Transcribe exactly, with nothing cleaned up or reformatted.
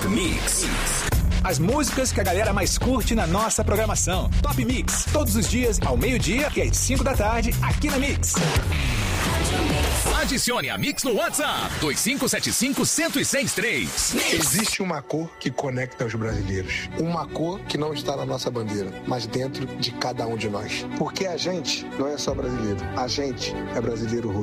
Top Mix. As músicas que a galera mais curte na nossa programação. Top Mix, todos os dias, ao meio-dia e às cinco da tarde, aqui na Mix. Adicione a Mix no WhatsApp dois cinco sete cinco, um zero seis três. Existe uma cor que conecta os brasileiros. Uma cor que não está na nossa bandeira, mas dentro de cada um de nós. Porque a gente não é só brasileiro. A gente é brasileiro